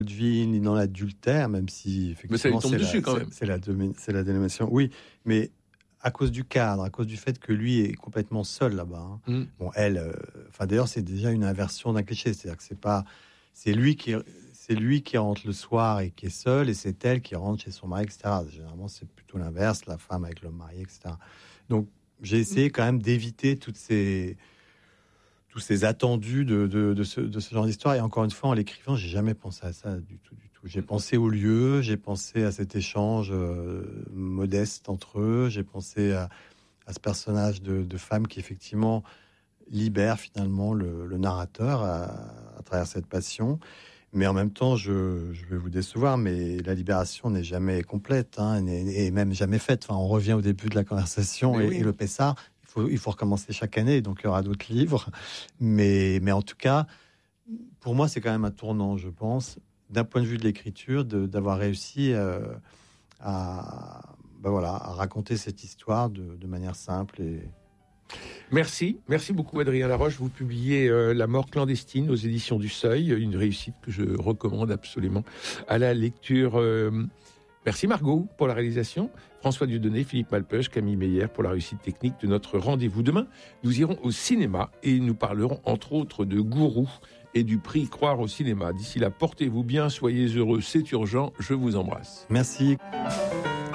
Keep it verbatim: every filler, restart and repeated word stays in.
de vie ni dans l'adultère, même si effectivement mais ça lui tombe c'est dessus la, quand c'est, même. C'est la, c'est la dénomination. Oui, mais à cause du cadre, à cause du fait que lui est complètement seul là-bas. Hein. Mm. Bon, elle, euh, enfin d'ailleurs, c'est déjà une inversion d'un cliché, c'est-à-dire que c'est pas, c'est lui qui, c'est lui qui rentre le soir et qui est seul, et c'est elle qui rentre chez son mari, et cetera. Généralement, c'est plutôt l'inverse, la femme avec l'homme marié, et cetera. Donc, j'ai essayé quand même d'éviter toutes ces tous ces attendus de, de, de, ce, de ce genre d'histoire. Et encore une fois, en l'écrivant, j'ai jamais pensé à ça du tout, du tout. J'ai pensé au lieu, j'ai pensé à cet échange euh, modeste entre eux, j'ai pensé à, à ce personnage de, de femme qui effectivement libère finalement le, le narrateur à, à travers cette passion. Mais en même temps, je, je vais vous décevoir, mais la libération n'est jamais complète, hein, et même jamais faite. Enfin, on revient au début de la conversation, et, oui. et le Pessard, il faut, il faut recommencer chaque année, donc il y aura d'autres livres. Mais, mais en tout cas, pour moi, c'est quand même un tournant, je pense, d'un point de vue de l'écriture, de, d'avoir réussi euh, à, ben voilà, à raconter cette histoire de, de manière simple et... Merci, merci beaucoup Adrien Laroche. Vous publiez euh, La mort clandestine aux éditions du Seuil, une réussite que je recommande absolument à la lecture. Euh, merci Margot pour la réalisation, François Dieudonné, Philippe Malpeuch, Camille Meyer pour la réussite technique de notre rendez-vous. Demain, nous irons au cinéma et nous parlerons entre autres de Gourou et du prix Croire au cinéma. D'ici là, portez-vous bien, soyez heureux, c'est urgent, je vous embrasse. Merci.